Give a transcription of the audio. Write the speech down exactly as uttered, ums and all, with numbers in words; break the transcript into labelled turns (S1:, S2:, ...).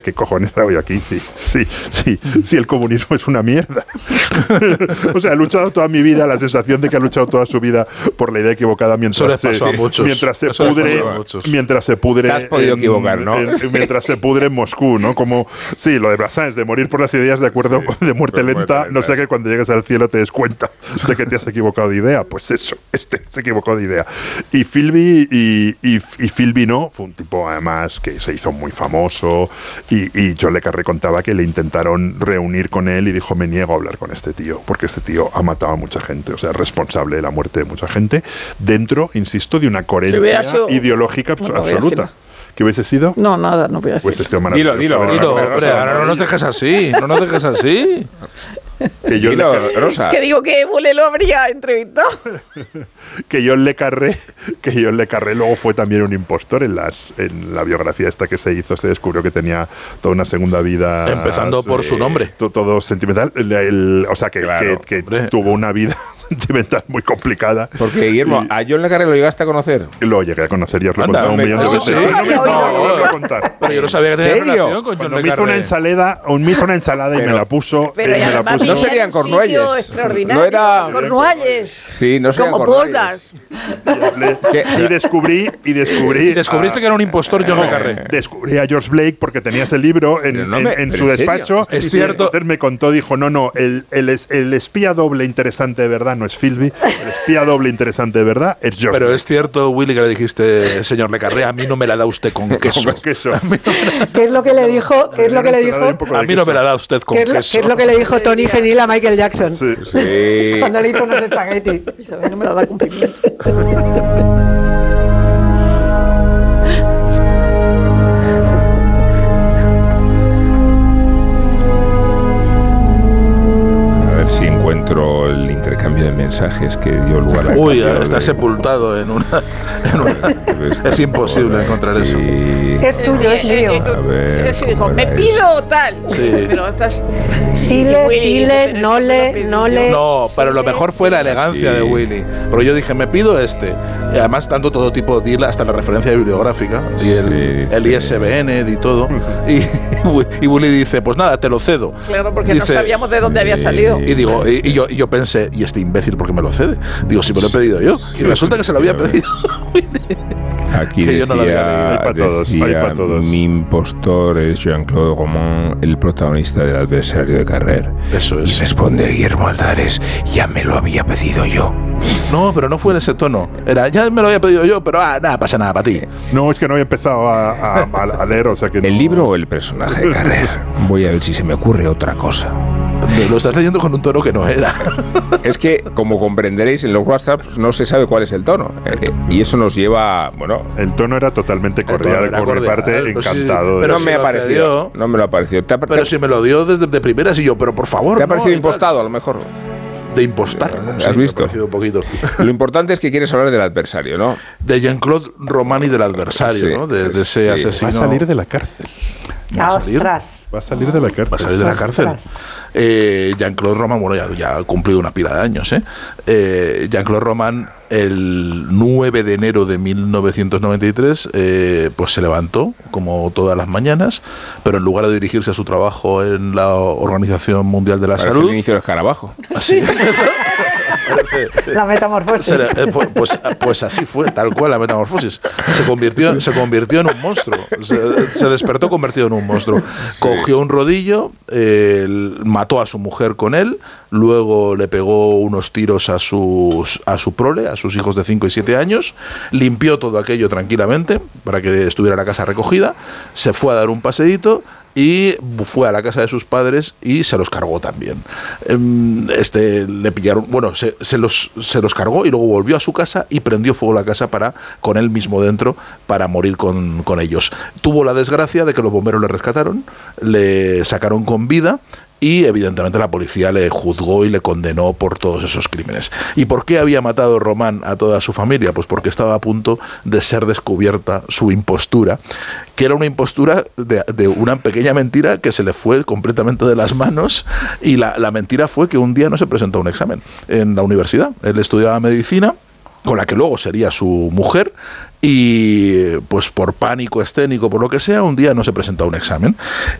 S1: ¿Qué cojones hago yo aquí? Sí, sí, sí, sí, el comunismo es una mierda. O sea, he luchado toda mi vida, la sensación de que ha luchado toda su vida por la idea equivocada mientras se, mientras se pudre, mientras se pudre.
S2: Te has podido en, equivocar, ¿no?
S1: En, mientras se pudre en Moscú, ¿no? Como, sí, lo de Brassens, de morir por las ideas de acuerdo sí, de muerte lenta, no sé que cuando llegues al cielo te des cuenta de que te has equivocado de idea. Pues eso, este se equivocó de idea. Y Philby, y, y, y Philby no, fue un tipo además que se hizo muy famoso. Y, y John le Carré contaba que le intentaron reunir con él y dijo, me niego a hablar con este tío, porque este tío ha matado a mucha gente, o sea, es responsable de la muerte de mucha gente, dentro, insisto, de una coherencia sido, ideológica no, absoluta. ¿Qué hubiese sido?
S3: No, nada, no voy a decir.
S1: Pues este
S2: dilo, dilo,
S4: dilo, hombre, ahora no nos dejes así, no nos dejes así.
S1: Que John
S2: Dilo,
S1: Le
S2: Rosa.
S3: Que digo que Bule lo habría entrevistado.
S1: que John Le Carré, que John Le Carré luego fue también un impostor en las en la biografía esta que se hizo, se descubrió que tenía toda una segunda vida.
S4: Empezando por eh, su nombre.
S1: Todo, todo sentimental. El, el, o sea, que, claro, que, que tuvo una vida sentimental muy complicada.
S2: Porque, Guillermo, ¿a John Le Carré lo llegaste a conocer?
S1: Lo llegué a conocer y os lo he contado un millón de veces.
S4: Sí,
S1: pero no me
S4: no,
S1: no, no, contar.
S4: Pero yo no sabía que tenía relación con John Le Carré.
S1: Me hizo una ensalada, me hizo una ensalada y me la puso.
S3: Pero
S1: me la puso.
S2: No serían Cornualles.
S3: Extraordinario.
S2: No era
S3: Cornualles.
S2: Sí, no serían
S3: como
S2: Cornualles.
S1: Y descubrí y descubrí.
S4: Descubriste a, que era un impostor John Le Carré.
S1: Descubrí a George Blake porque tenía ese libro en, no me, en, en su en despacho.
S4: Es cierto.
S1: Entonces me contó, dijo, no, no, el, el, el espía doble interesante de verdad no es Philby, el espía doble interesante de verdad es George.
S4: Pero
S1: Blake.
S4: Es cierto, Willy, que le dijiste, señor Le Carré, a mí no me la da usted con queso.
S1: Con queso.
S5: No ¿Qué es lo que le dijo? ¿Qué es lo que le dijo?
S4: A mí no me la da usted con
S5: ¿Qué es lo,
S4: queso.
S5: ¿Qué es lo que le dijo Tony Fenil a Michael Jackson?
S1: Sí.
S2: Sí.
S5: Cuando le hizo unos espaguetis.
S3: No me lo da cumplimiento.
S2: Si encuentro el intercambio de mensajes que dio lugar a...
S4: Uy, está de... sepultado en una... En una es imposible encontrar eso.
S5: Es tuyo, es mío.
S3: A ver, es que dijo, me pido tal.
S4: Sí.
S3: Pero estás...
S5: Sile, Sile, Nole, Nole...
S4: No, pero lo mejor fue la elegancia sí. de Willy. Pero yo dije, me pido este. Y además, tanto todo tipo de deal, hasta la referencia bibliográfica, y el, sí, el I S B N y todo. Y, y Willy dice, pues nada, te lo cedo.
S3: Claro, porque
S4: dice,
S3: no sabíamos de dónde había salido.
S4: Y digo, y, y, yo, y yo pensé, ¿y este imbécil por qué me lo cede? Digo, si me lo he pedido yo. Y resulta que se lo había pedido Willy.
S2: Aquí decía,
S1: no hay para todos,
S2: decía,
S1: hay para todos.
S2: Mi impostor es Jean-Claude Roman, el protagonista del adversario de Carrer.
S4: Eso es.
S2: Y responde Guillermo Aldares, ya me lo había pedido yo.
S4: No, pero no fue en ese tono. Era, ya me lo había pedido yo, pero ah, nada, pasa nada para ti.
S1: No, es que no había empezado a, a, a leer, o sea que no.
S2: ¿El libro o el personaje de Carrer? Voy a ver si se me ocurre otra cosa.
S4: Lo estás leyendo con un tono que no era.
S2: Es que, como comprenderéis, en los WhatsApp no se sabe cuál es el tono. Eh, y eso nos lleva, bueno...
S1: El tono era totalmente cordial, era por cordial, mi parte, pues encantado.
S2: Sí, pero no
S1: si
S2: me ha parecido. No me lo ha parecido. ¿Te ha,
S4: pero te, si me lo dio desde de primeras y yo, pero por favor...
S2: ¿Te ha
S4: no,
S2: parecido impostado, a lo mejor?
S4: De impostar.
S2: ¿Has
S4: sí,
S2: visto?
S4: Me ha parecido un poquito.
S2: Lo importante es que quieres hablar del adversario, ¿no?
S4: De Jean-Claude Romani del adversario, sí, ¿no? De, de ese sí. asesino.
S1: Va a salir de la cárcel.
S5: Va a salir, va
S1: a salir de la cárcel.
S4: Va a salir de la cárcel. Eh, Jean-Claude Roman, bueno, ya, ya ha cumplido una pila de años, ¿eh? eh Jean-Claude Roman, el nueve de enero de mil novecientos noventa y tres, eh, pues se levantó, como todas las mañanas, pero en lugar de dirigirse a su trabajo en la Organización Mundial de la
S2: Parece
S4: Salud...
S2: el inicio del escarabajo.
S4: Así.
S5: La metamorfosis.
S4: Se, eh, pues, pues así fue, tal cual la metamorfosis. Se convirtió, se convirtió en un monstruo. Se, se despertó convertido en un monstruo. Sí. Cogió un rodillo, eh, mató a su mujer con él, luego le pegó unos tiros a sus a su prole, a sus hijos de cinco y siete años, limpió todo aquello tranquilamente para que estuviera la casa recogida, se fue a dar un paseíto y fue a la casa de sus padres y se los cargó también. Este, le pillaron, bueno, se, se, los, se los cargó y luego volvió a su casa y prendió fuego la casa para, con él mismo dentro, para morir con, con ellos. Tuvo la desgracia de que los bomberos le rescataron, le sacaron con vida y evidentemente la policía le juzgó y le condenó por todos esos crímenes. ¿Y por qué había matado Román a toda su familia? Pues porque estaba a punto de ser descubierta su impostura, que era una impostura de, de una pequeña mentira que se le fue completamente de las manos, y la, la mentira fue que un día no se presentó a un examen en la universidad. Él estudiaba medicina con la que luego sería su mujer, y pues por pánico escénico, por lo que sea, un día no se presentó a un examen.